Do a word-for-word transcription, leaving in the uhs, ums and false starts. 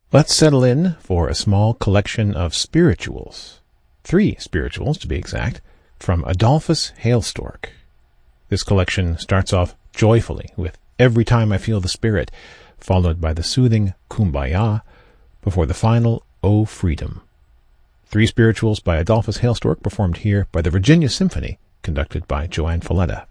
Let's settle in for a small collection of spirituals, three spirituals to be exact, from Adolphus Hailstork. This collection starts off joyfully with Every Time I Feel the Spirit, followed by the soothing Kumbaya, before the final O Freedom. Three spirituals by Adolphus Hailstork performed here by the Virginia Symphony, conducted by Joanne Falletta.